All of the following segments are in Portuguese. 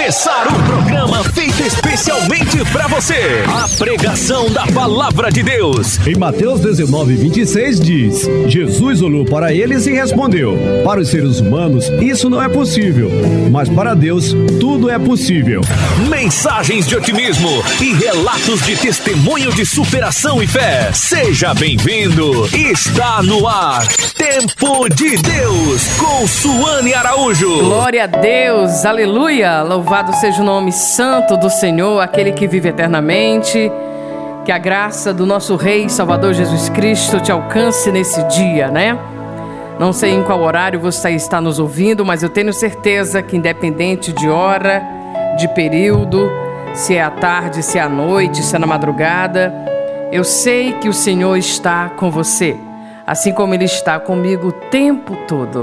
começar o programa feito especialmente para você. A pregação da Palavra de Deus. Em Mateus 19:26 diz: Jesus olhou para eles e respondeu: para os seres humanos isso não é possível, mas para Deus tudo é possível. Mensagens de otimismo e relatos de testemunho de superação e fé. Seja bem-vindo. Está no ar. Tempo de Deus com Suane Araújo. Glória a Deus, aleluia. Louvado seja o nome santo do Senhor, aquele que vive eternamente. Que a graça do nosso Rei e Salvador Jesus Cristo te alcance nesse dia, né? Não sei em qual horário você está nos ouvindo, mas eu tenho certeza que independente de hora, de período, se é à tarde, se é à noite, se é na madrugada, eu sei que o Senhor está com você, assim como Ele está comigo o tempo todo.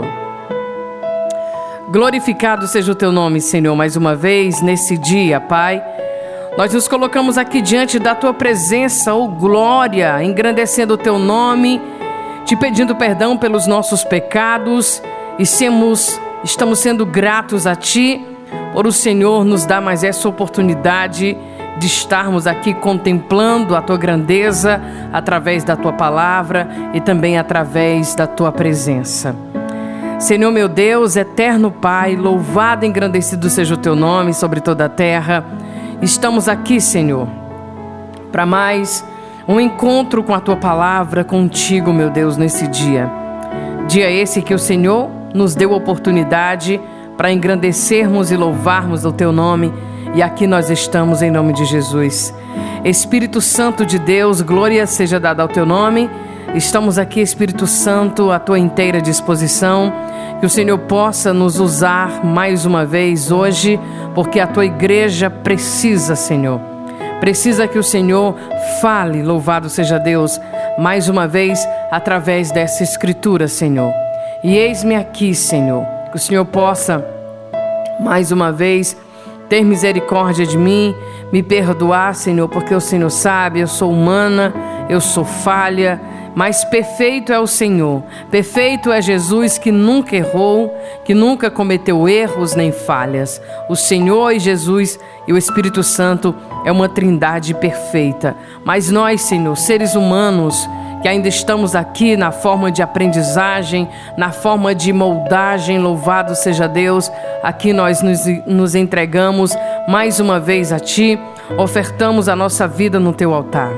Glorificado seja o Teu nome, Senhor, mais uma vez nesse dia, Pai. Nós nos colocamos aqui diante da Tua presença, oh glória, engrandecendo o Teu nome, te pedindo perdão pelos nossos pecados e estamos sendo gratos a Ti por o Senhor nos dar mais essa oportunidade de estarmos aqui contemplando a Tua grandeza através da Tua palavra e também através da Tua presença. Senhor meu Deus, eterno Pai, louvado e engrandecido seja o Teu nome sobre toda a terra. Estamos aqui, Senhor, para mais um encontro com a Tua palavra, contigo, meu Deus, nesse dia. Dia esse que o Senhor nos deu oportunidade para engrandecermos e louvarmos o Teu nome, e aqui nós estamos em nome de Jesus. Espírito Santo de Deus, glória seja dada ao Teu nome. Estamos aqui, Espírito Santo, à Tua inteira disposição, que o Senhor possa nos usar mais uma vez hoje, porque a Tua igreja precisa, Senhor. Precisa que o Senhor fale, louvado seja Deus, mais uma vez através dessa escritura, Senhor. E eis-me aqui, Senhor, que o Senhor possa mais uma vez ter misericórdia de mim, me perdoar, Senhor, porque o Senhor sabe, eu sou humana, eu sou falha, mas perfeito é o Senhor, perfeito é Jesus que nunca errou, que nunca cometeu erros nem falhas. O Senhor e Jesus e o Espírito Santo é uma trindade perfeita. Mas nós, Senhor, seres humanos, que ainda estamos aqui na forma de aprendizagem, na forma de moldagem, louvado seja Deus, aqui nós nos entregamos mais uma vez a Ti, ofertamos a nossa vida no Teu altar.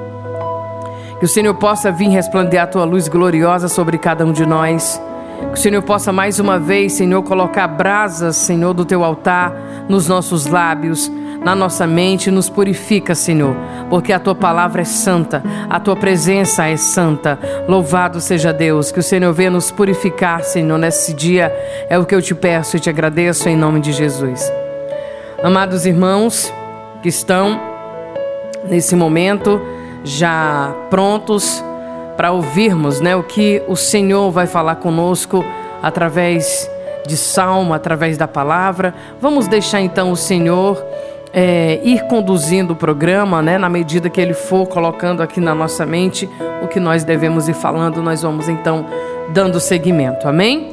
Que o Senhor possa vir resplandecer a Tua luz gloriosa sobre cada um de nós. Que o Senhor possa mais uma vez, Senhor, colocar brasas, Senhor, do Teu altar nos nossos lábios, na nossa mente, nos purifica, Senhor, porque a Tua palavra é santa, a Tua presença é santa. Louvado seja Deus, que o Senhor venha nos purificar, Senhor, nesse dia. É o que eu te peço e te agradeço em nome de Jesus. Amados irmãos que estão nesse momento já prontos para ouvirmos, né, o que o Senhor vai falar conosco através de salmo, através da palavra. Vamos deixar então o Senhor ir conduzindo o programa, né, na medida que Ele for colocando aqui na nossa mente o que nós devemos ir falando, nós vamos então dando seguimento, amém?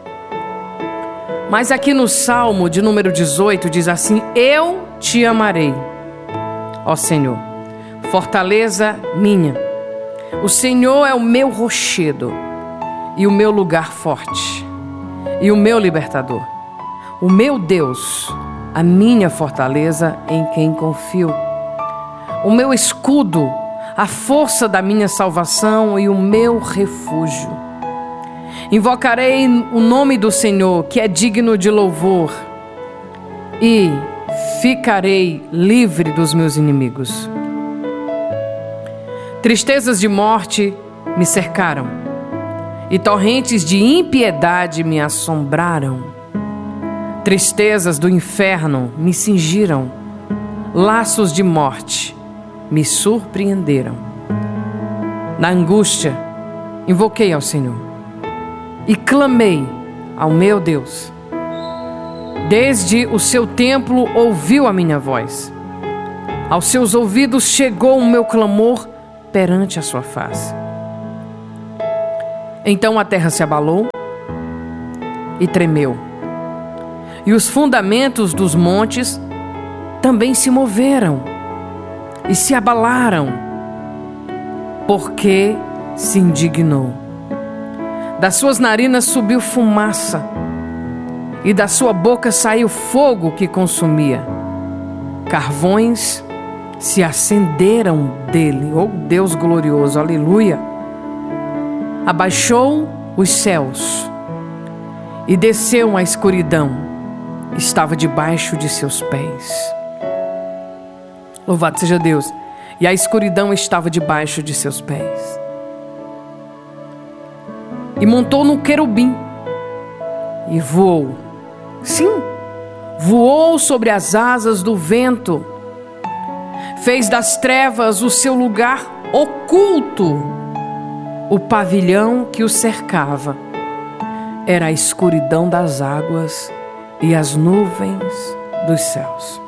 Mas aqui no Salmo de número 18 diz assim: eu te amarei, ó Senhor, fortaleza minha. O Senhor é o meu rochedo e o meu lugar forte e o meu libertador, o meu Deus, a minha fortaleza em quem confio, o meu escudo, a força da minha salvação e o meu refúgio. Invocarei o nome do Senhor, que é digno de louvor, e ficarei livre dos meus inimigos. Tristezas de morte me cercaram, e torrentes de impiedade me assombraram. Tristezas do inferno me cingiram, laços de morte me surpreenderam. Na angústia, invoquei ao Senhor e clamei ao meu Deus. Desde o seu templo ouviu a minha voz. Aos seus ouvidos chegou o meu clamor perante a sua face. Então a terra se abalou e tremeu, e os fundamentos dos montes também se moveram e se abalaram, porque se indignou. Das suas narinas subiu fumaça, e da sua boca saiu fogo que consumia. Carvões se acenderam dele. Oh Deus glorioso, aleluia! Abaixou os céus e desceu à escuridão. Estava debaixo de seus pés. Louvado seja Deus. E a escuridão estava debaixo de seus pés. E montou no querubim e voou. Sim, voou sobre as asas do vento. Fez das trevas o seu lugar oculto. O pavilhão que o cercava era a escuridão das águas e as nuvens dos céus.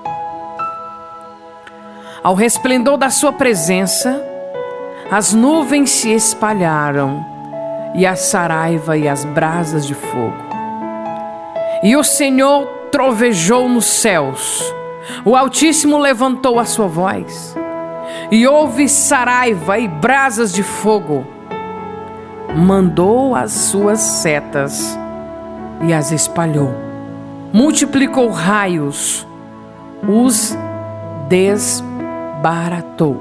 Ao resplendor da sua presença, as nuvens se espalharam, e a saraiva e as brasas de fogo. E o Senhor trovejou nos céus, o Altíssimo levantou a sua voz, e houve saraiva e brasas de fogo. Mandou as suas setas e as espalhou. Multiplicou raios, os desbaratou.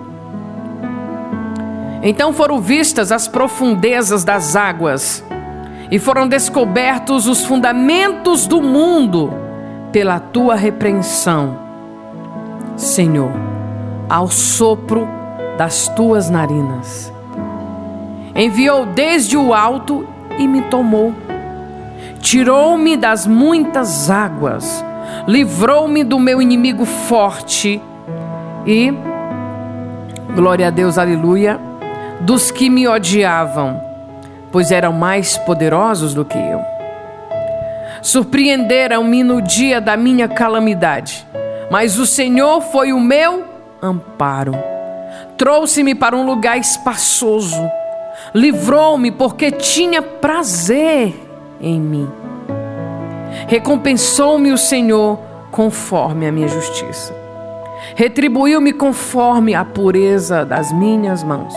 Então foram vistas as profundezas das águas, e foram descobertos os fundamentos do mundo pela tua repreensão, Senhor, ao sopro das tuas narinas. Enviou desde o alto e me tomou. Tirou-me das muitas águas, livrou-me do meu inimigo forte e, glória a Deus, aleluia, dos que me odiavam, pois eram mais poderosos do que eu. Surpreenderam-me no dia da minha calamidade, mas o Senhor foi o meu amparo. Trouxe-me para um lugar espaçoso, livrou-me porque tinha prazer em mim. Recompensou-me o Senhor conforme a minha justiça. Retribuiu-me conforme a pureza das minhas mãos.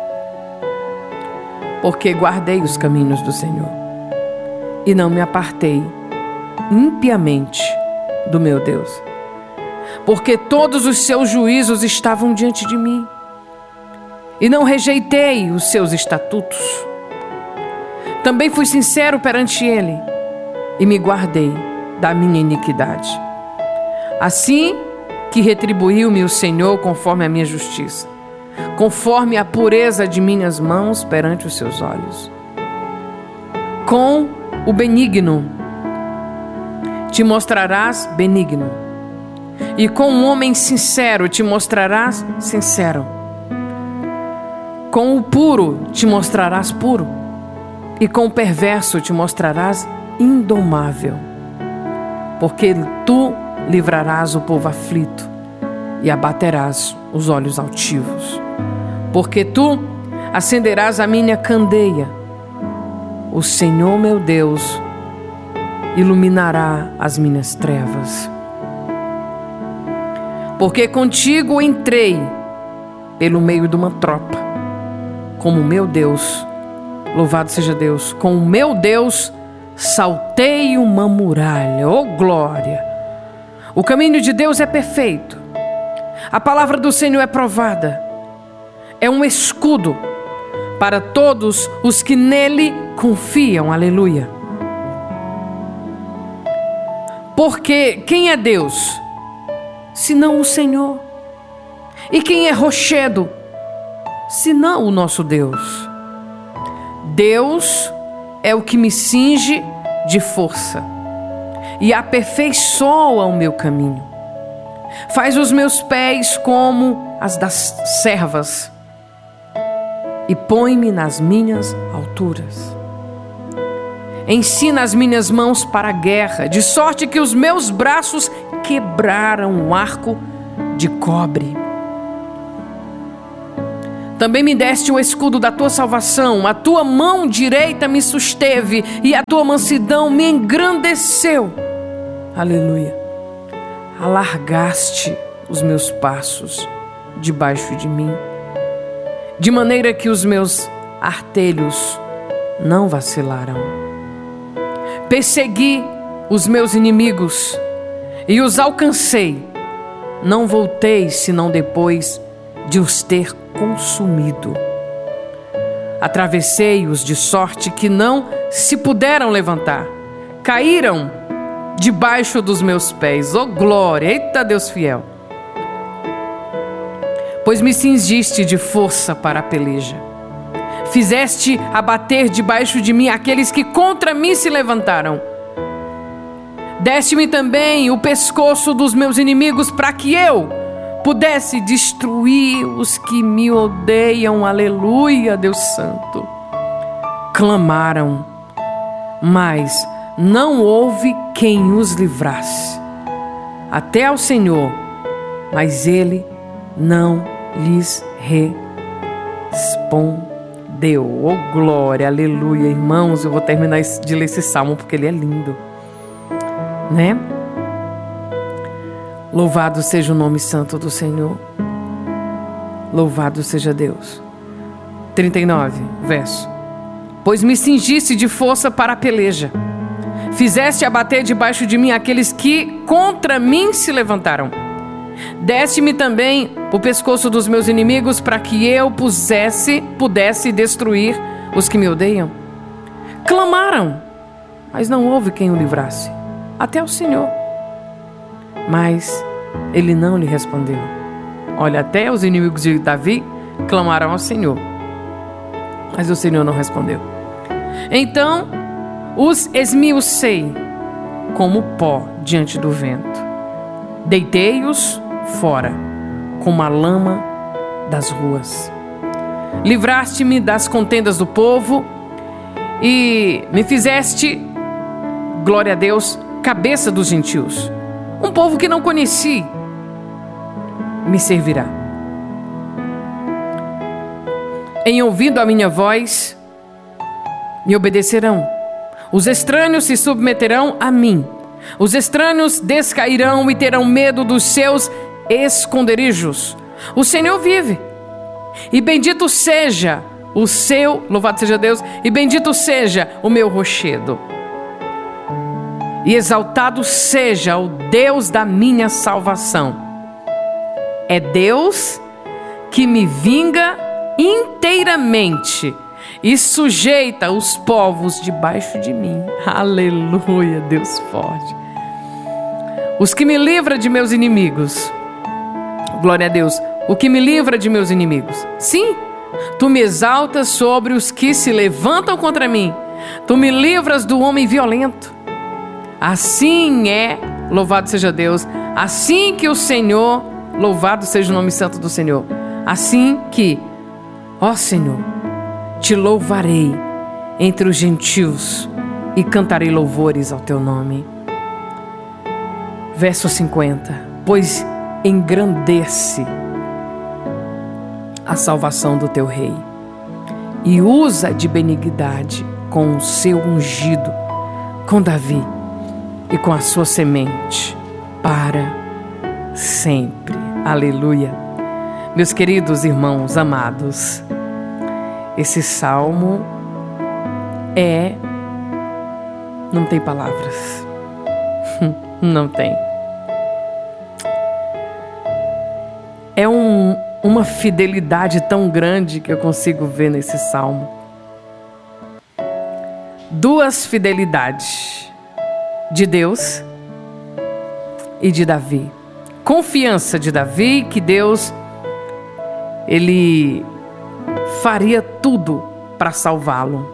Porque guardei os caminhos do Senhor e não me apartei impiamente do meu Deus. Porque todos os seus juízos estavam diante de mim e não rejeitei os seus estatutos. Também fui sincero perante ele e me guardei da minha iniquidade. Assim que retribuiu-me o Senhor conforme a minha justiça, conforme a pureza de minhas mãos perante os seus olhos. Com o benigno te mostrarás benigno, e com um homem sincero te mostrarás sincero. Com o puro te mostrarás puro, e com o perverso te mostrarás indomável. Porque tu livrarás o povo aflito e abaterás os olhos altivos. Porque tu acenderás a minha candeia. O Senhor meu Deus iluminará as minhas trevas. Porque contigo entrei pelo meio de uma tropa, como meu Deus, louvado seja Deus, com o meu Deus saltei uma muralha. Oh glória! O caminho de Deus é perfeito. A palavra do Senhor é provada. É um escudo para todos os que nele confiam. Aleluia. Porque quem é Deus, senão o Senhor? E quem é rochedo, senão o nosso Deus? Deus é o que me cinge de força e aperfeiçoa o meu caminho. Faz os meus pés como as das servas e põe-me nas minhas alturas. Ensina as minhas mãos para a guerra, de sorte que os meus braços quebraram um arco de cobre. Também me deste o escudo da tua salvação, a tua mão direita me susteve e a tua mansidão me engrandeceu. Aleluia. Alargaste os meus passos debaixo de mim, de maneira que os meus artelhos não vacilaram. Persegui os meus inimigos e os alcancei. Não voltei senão depois de os ter consumido. Atravessei-os de sorte que não se puderam levantar. Caíram debaixo dos meus pés. Oh glória! Eita Deus fiel! Pois me cingiste de força para a peleja. Fizeste abater debaixo de mim aqueles que contra mim se levantaram. Deste-me também o pescoço dos meus inimigos para que eu pudesse destruir os que me odeiam. Aleluia, Deus Santo. Clamaram, mas não houve quem os livrasse. Até ao Senhor, mas Ele não lhes respondeu. Oh glória, aleluia. Irmãos, eu vou terminar de ler esse salmo porque ele é lindo, né? Louvado seja o nome santo do Senhor. Louvado seja Deus. 39, verso. Pois me cingiste de força para a peleja. Fizeste abater debaixo de mim aqueles que contra mim se levantaram. Deste-me também o pescoço dos meus inimigos para que eu pudesse destruir os que me odeiam. Clamaram, mas não houve quem o livrasse. Até o Senhor, mas ele não lhe respondeu. Olha, até os inimigos de Davi clamaram ao Senhor, mas o Senhor não respondeu. Então os esmiucei como pó diante do vento. Deitei-os fora como a lama das ruas. Livraste-me das contendas do povo e me fizeste, glória a Deus, cabeça dos gentios. Um povo que não conheci me servirá. Em ouvindo a minha voz, me obedecerão. Os estranhos se submeterão a mim. Os estranhos descairão e terão medo dos seus esconderijos. O Senhor vive. E bendito seja o seu, louvado seja Deus, e bendito seja o meu rochedo. E exaltado seja o Deus da minha salvação. É Deus que me vinga inteiramente e sujeita os povos debaixo de mim. Aleluia, Deus forte. Os que me livra de meus inimigos. Glória a Deus. O que me livra de meus inimigos. Sim, tu me exaltas sobre os que se levantam contra mim. Tu me livras do homem violento. Assim é, louvado seja Deus, assim que o Senhor, louvado seja o nome santo do Senhor, assim que, ó Senhor, te louvarei entre os gentios e cantarei louvores ao teu nome. Verso 50. Pois engrandece a salvação do teu rei e usa de benignidade com o seu ungido, com Davi e com a sua semente para sempre. Aleluia. Meus queridos irmãos amados, esse salmo não tem palavras. Não tem. É uma fidelidade tão grande que eu consigo ver nesse salmo. Duas fidelidades: de Deus e de Davi. Confiança de Davi que Deus, ele faria tudo para salvá-lo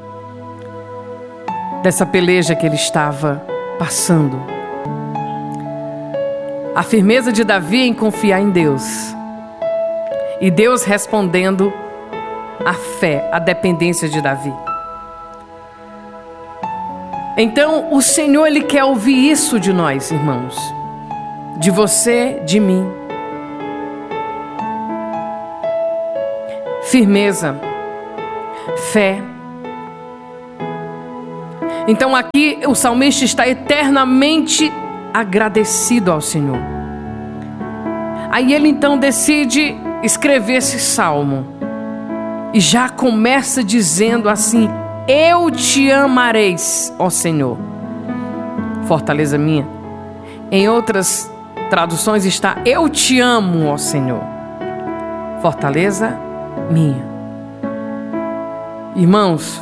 dessa peleja que ele estava passando. A firmeza de Davi em confiar em Deus e Deus respondendo a fé, a dependência de Davi. Então o Senhor, ele quer ouvir isso de nós, irmãos, de você, de mim. Firmeza, fé. Então aqui o salmista está eternamente agradecido ao Senhor. Aí ele então decide escrever esse salmo. E já começa dizendo assim: eu te amareis, ó Senhor, fortaleza minha. Em outras traduções está: eu te amo, ó Senhor, fortaleza minha. Irmãos,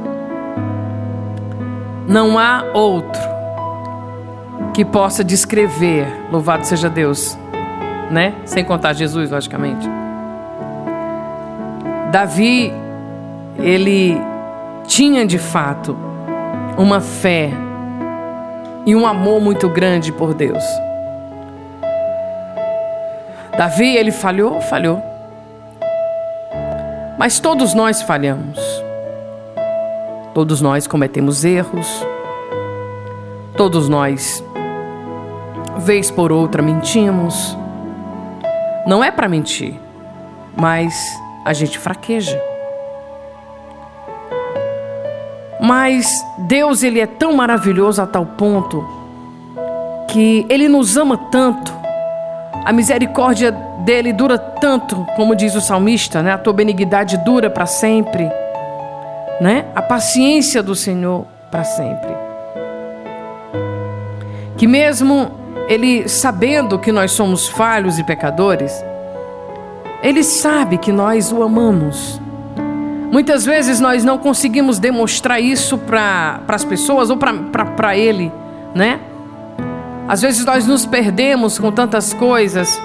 não há outro que possa descrever, louvado seja Deus, né? Sem contar Jesus, logicamente. Davi, ele tinha de fato uma fé e um amor muito grande por Deus. Davi, ele falhou. Mas todos nós falhamos. Todos nós cometemos erros. Todos nós, vez por outra, mentimos. Não é para mentir, mas a gente fraqueja. Mas Deus, ele é tão maravilhoso a tal ponto que ele nos ama tanto. A misericórdia dele dura tanto, como diz o salmista, né? A tua benignidade dura para sempre, né? A paciência do Senhor para sempre. Que mesmo ele sabendo que nós somos falhos e pecadores, ele sabe que nós o amamos. Muitas vezes nós não conseguimos demonstrar isso para as pessoas ou para ele, né? Às vezes nós nos perdemos com tantas coisas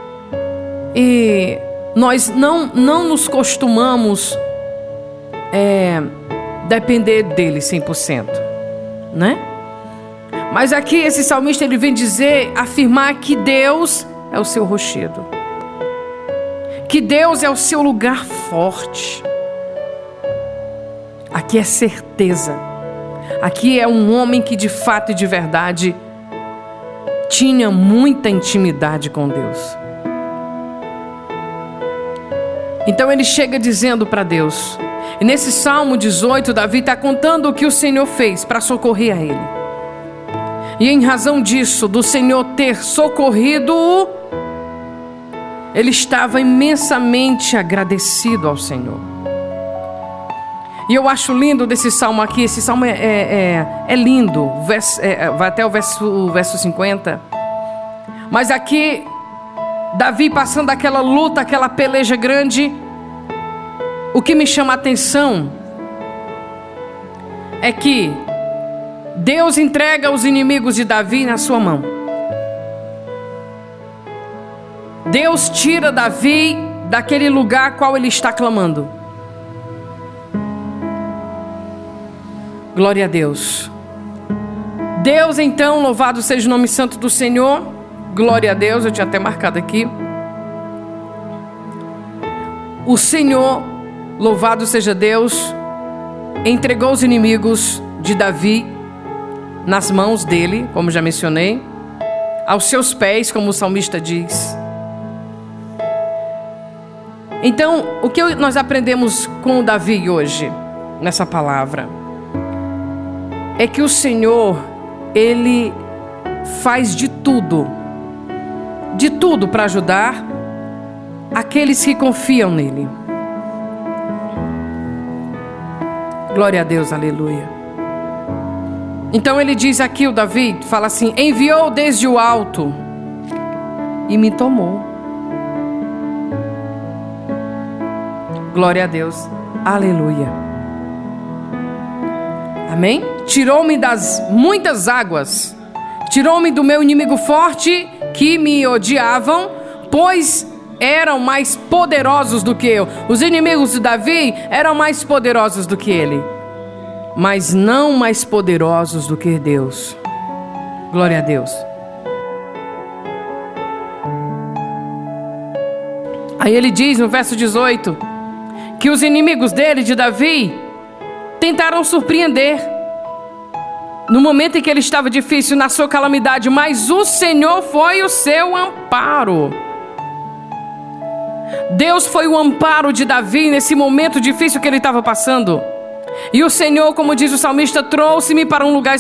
e nós não nos costumamos depender dele 100%, né? Mas aqui esse salmista, ele vem afirmar que Deus é o seu rochedo, que Deus é o seu lugar forte. Aqui é certeza. Aqui é um homem que de fato e de verdade tinha muita intimidade com Deus. Então ele chega dizendo para Deus. E nesse Salmo 18, Davi está contando o que o Senhor fez para socorrer a ele. E em razão disso, do Senhor ter socorrido-o, ele estava imensamente agradecido ao Senhor. E eu acho lindo desse salmo aqui. Esse salmo é lindo. Vai até o verso 50. Mas aqui, Davi passando aquela luta, aquela peleja grande. O que me chama a atenção é que Deus entrega os inimigos de Davi na sua mão. Deus tira Davi daquele lugar qual ele está clamando. Glória a Deus. Deus então, louvado seja o nome santo do Senhor. Glória a Deus, eu tinha até marcado aqui. O Senhor, louvado seja Deus, entregou os inimigos de Davi nas mãos dele, como já mencionei, aos seus pés, como o salmista diz. Então, o que nós aprendemos com Davi hoje, nessa palavra? É que o Senhor, ele faz de tudo para ajudar aqueles que confiam nele. Glória a Deus, aleluia. Então ele diz aqui, o Davi fala assim: enviou desde o alto e me tomou. Glória a Deus, aleluia. Amém? Tirou-me das muitas águas, tirou-me do meu inimigo forte, que me odiavam, pois eram mais poderosos do que eu. Os inimigos de Davi eram mais poderosos do que ele, mas não mais poderosos do que Deus. Glória a Deus. Aí ele diz no verso 18 que os inimigos dele, de Davi, tentaram surpreender no momento em que ele estava difícil, na sua calamidade, mas o Senhor foi o seu amparo. Deus foi o amparo de Davi nesse momento difícil que ele estava passando. E o Senhor, como diz o salmista, trouxe-me para um lugar